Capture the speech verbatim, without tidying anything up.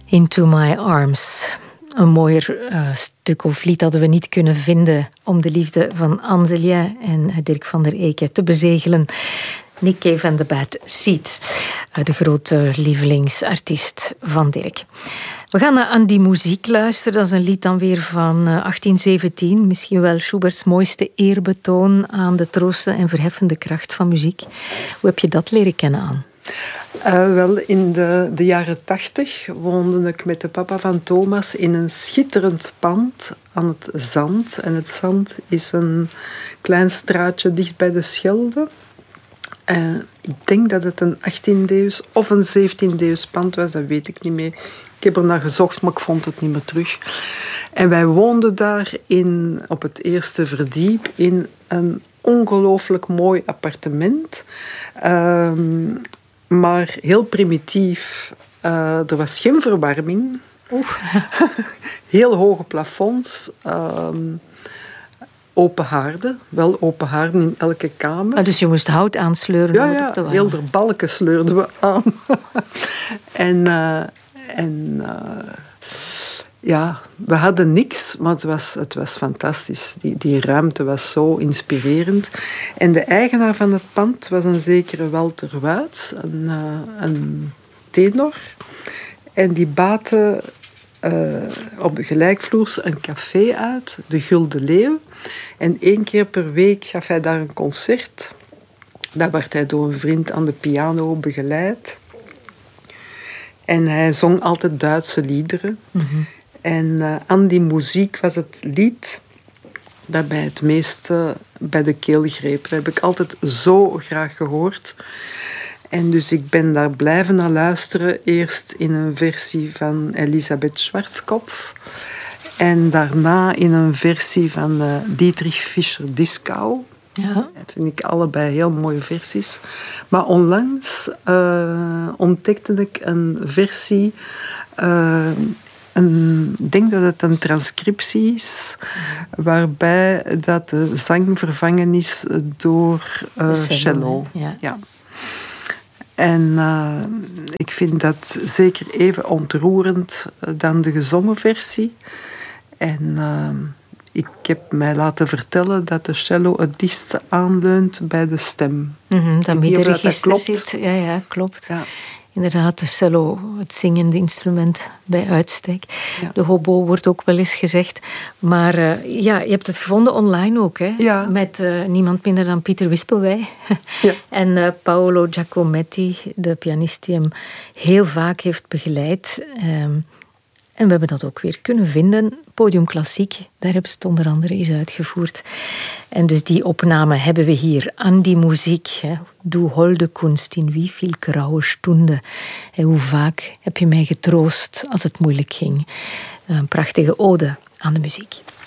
Into My Arms. Een mooier uh, stuk of lied hadden we niet kunnen vinden om de liefde van Anne-Zelien en Dirk van der Eke te bezegelen. Nick Cave and the Bad Seed, uh, de grote lievelingsartiest van Dirk. We gaan aan die muziek luisteren. Dat is een lied dan weer van uh, achttien zeventien. Misschien wel Schuberts mooiste eerbetoon aan de troostende en verheffende kracht van muziek. Hoe heb je dat leren kennen, aan? Uh, wel, in de, de jaren tachtig woonde ik met de papa van Thomas in een schitterend pand aan het Zand. En het Zand is een klein straatje dicht bij de Schelde. Uh, ik denk dat het een achttiende-eeuws of een zeventiende-eeuws pand was, dat weet ik niet meer. Ik heb er naar gezocht, maar ik vond het niet meer terug. En wij woonden daar in, op het eerste verdiep in een ongelooflijk mooi appartement. Uh, maar heel primitief. Uh, er was geen verwarming. Heel hoge plafonds. Uh, open haarden. Wel open haarden in elke kamer. Ah, dus je moest hout aansleuren ja, om het ja, op te warmen? Heel de balken sleurden we aan. en... Uh, En uh, ja, we hadden niks, maar het was, het was fantastisch. Die, die ruimte was zo inspirerend. En de eigenaar van het pand was een zekere Walter Wuits, een, uh, een tenor. En die baatte uh, op de gelijkvloers een café uit, de Gulden Leeuw. En één keer per week gaf hij daar een concert. Daar werd hij door een vriend aan de piano begeleid. En hij zong altijd Duitse liederen. Mm-hmm. En uh, aan die muziek was het lied dat mij het meeste bij de keel greep. Dat heb ik altijd zo graag gehoord. En dus ik ben daar blijven naar luisteren. Eerst in een versie van Elisabeth Schwarzkopf. En daarna in een versie van uh, Dietrich Fischer-Dieskau. Ja. Dat vind ik allebei heel mooie versies. Maar onlangs uh, ontdekte ik een versie. Uh, een, ik denk dat het een transcriptie is. Waarbij dat de zang vervangen is door uh, cello. Ja. Ja. En uh, ik vind dat zeker even ontroerend dan de gezongen versie. En... Uh, Ik heb mij laten vertellen dat de cello het dichtste aanleunt bij de stem. Mm-hmm, dat middenregister zit. Ja, ja, klopt. Ja. Inderdaad, de cello, het zingende instrument bij uitstek. Ja. De hobo wordt ook wel eens gezegd. Maar uh, ja, je hebt het gevonden online ook, hè? Ja. Met uh, niemand minder dan Pieter Wispelwey. Ja. En uh, Paolo Giacometti, de pianist die hem heel vaak heeft begeleid. Um, En we hebben dat ook weer kunnen vinden. Podium Klassiek, daar hebben ze het onder andere eens uitgevoerd. En dus die opname hebben we hier aan die muziek. Hè. Du holde Kunst, in wie viel grauwe Stunde. En hoe vaak heb je mij getroost als het moeilijk ging. Een prachtige ode aan de muziek.